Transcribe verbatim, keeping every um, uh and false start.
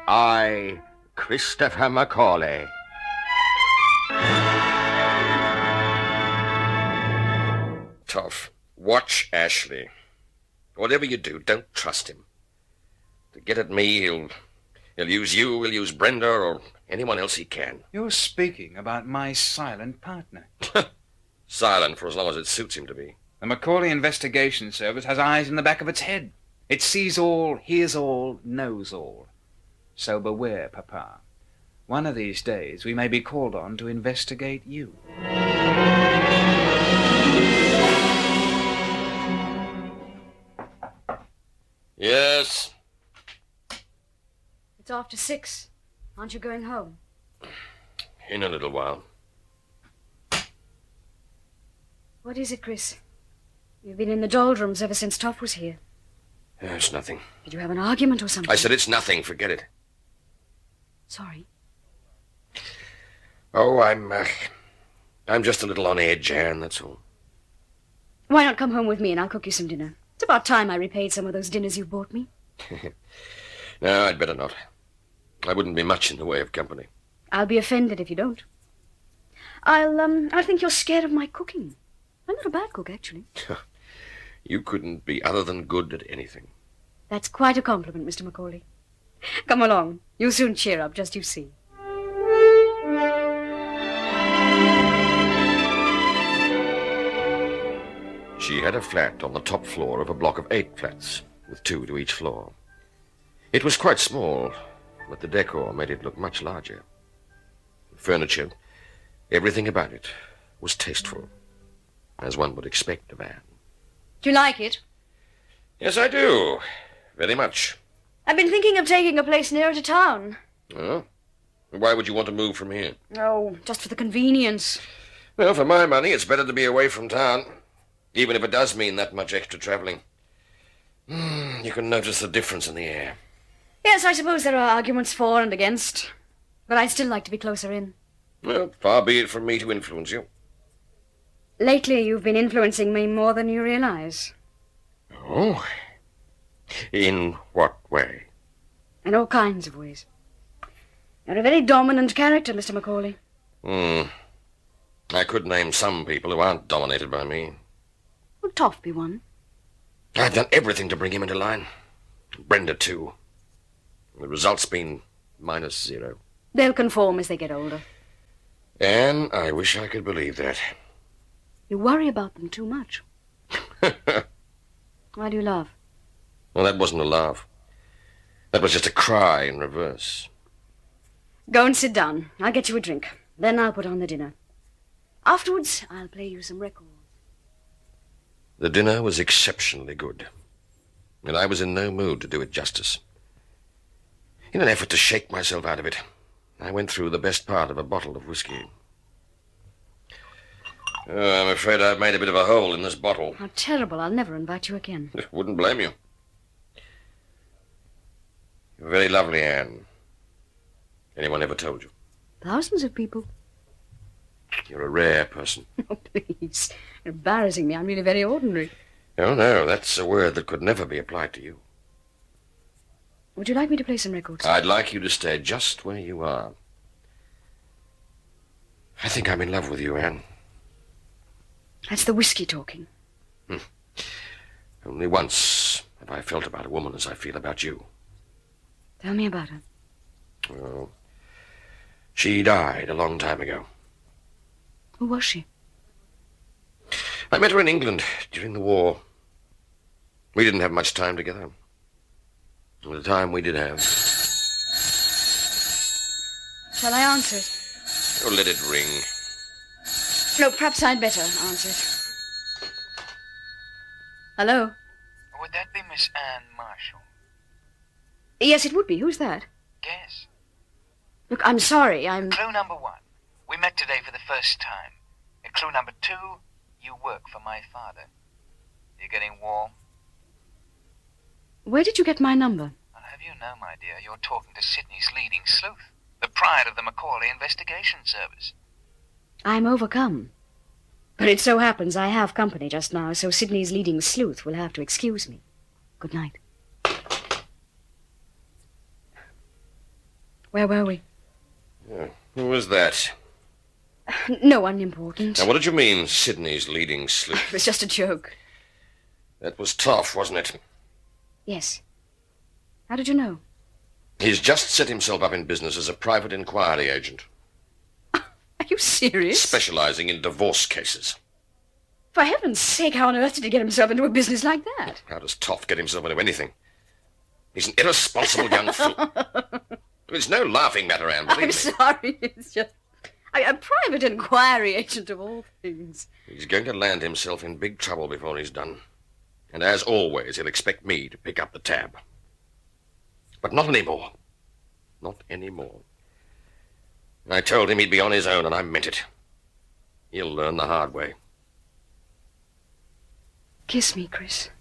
I, Christopher Macaulay. Tough. Watch Ashley. Whatever you do, don't trust him. To get at me, he'll... He'll use you, he'll use Brenda, or anyone else he can. You're speaking about my silent partner. Silent for as long as it suits him to be. The Macaulay Investigation Service has eyes in the back of its head. It sees all, hears all, knows all. So beware, Papa. One of these days we may be called on to investigate you. Yes? It's after six. Aren't you going home? In a little while. What is it, Chris? You've been in the doldrums ever since Toff was here. Uh, it's nothing. Did you have an argument or something? I said it's nothing. Forget it. Sorry. Oh, I'm, uh, I'm just a little on edge, Anne, that's all. Why not come home with me and I'll cook you some dinner? It's about time I repaid some of those dinners you bought me. No, I'd better not. I wouldn't be much in the way of company. I'll be offended if you don't. I'll, um, I think you're scared of my cooking. I'm not a bad cook, actually. You couldn't be other than good at anything. That's quite a compliment, Mister Macaulay. Come along. You'll soon cheer up, just you see. She had a flat on the top floor of a block of eight flats, with two to each floor. It was quite small, but the decor made it look much larger. The furniture, everything about it, was tasteful, as one would expect of Anne. Do you like it? Yes, I do. Very much. I've been thinking of taking a place nearer to town. Oh? Why would you want to move from here? Oh, just for the convenience. Well, for my money, it's better to be away from town, even if it does mean that much extra traveling. Mm, you can notice the difference in the air. Yes, I suppose there are arguments for and against, but I'd still like to be closer in. Well, far be it from me to influence you. Lately, you've been influencing me more than you realize. Oh? In what way? In all kinds of ways. You're a very dominant character, Mister Macaulay. Hmm. I could name some people who aren't dominated by me. Would Toff be one? I've done everything to bring him into line. Brenda, too. The result's been minus zero. They'll conform as they get older. Anne, I wish I could believe that. You worry about them too much. Why do you laugh? Well, that wasn't a laugh. That was just a cry in reverse. Go and sit down. I'll get you a drink. Then I'll put on the dinner. Afterwards, I'll play you some records. The dinner was exceptionally good, and I was in no mood to do it justice. In an effort to shake myself out of it, I went through the best part of a bottle of whiskey. Oh, I'm afraid I've made a bit of a hole in this bottle. How terrible. I'll never invite you again. Wouldn't blame you. You're very lovely, Anne. Anyone ever told you? Thousands of people. You're a rare person. Oh, please. You're embarrassing me. I'm really very ordinary. Oh, no, that's a word that could never be applied to you. Would you like me to play some records? I'd like you to stay just where you are. I think I'm in love with you, Anne. That's the whiskey talking. Hmm. Only once have I felt about a woman as I feel about you. Tell me about her. Well, she died a long time ago. Who was she? I met her in England during the war. We didn't have much time together. The time we did have. Shall I answer it? Oh, let it ring. No, perhaps I'd better answer it. Hello? Would that be Miss Anne Marshall? Yes, it would be. Who's that? Guess. Look, I'm sorry. I'm... Clue number one. We met today for the first time. And clue number two, you work for my father. You getting warm? Where did you get my number? I'll have you know, my dear, you're talking to Sydney's leading sleuth, the pride of the Macaulay Investigation Service. I'm overcome. But it so happens I have company just now, so Sydney's leading sleuth will have to excuse me. Good night. Where were we? Yeah. Who was that? No one important. Now, what did you mean, Sydney's leading sleuth? It was just a joke. That was tough, wasn't it? Yes. How did you know? He's just set himself up in business as a private inquiry agent. Are you serious? Specializing in divorce cases. For heaven's sake, how on earth did he get himself into a business like that? How does Toff get himself into anything? He's an irresponsible young fool. It's no laughing matter, Anne, believe I'm me. sorry, it's just... I, a private inquiry agent of all things. He's going to land himself in big trouble before he's done. And as always, he'll expect me to pick up the tab. But not anymore. Not anymore. I told him he'd be on his own, and I meant it. He'll learn the hard way. Kiss me, Chris.